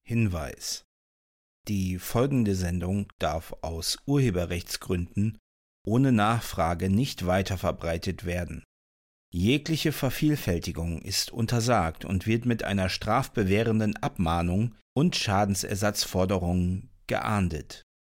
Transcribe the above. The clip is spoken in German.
Hinweis: Die folgende Sendung darf aus Urheberrechtsgründen ohne Nachfrage nicht weiterverbreitet werden. Jegliche Vervielfältigung ist untersagt und wird mit einer strafbewährenden Abmahnung und Schadensersatzforderungen geahndet.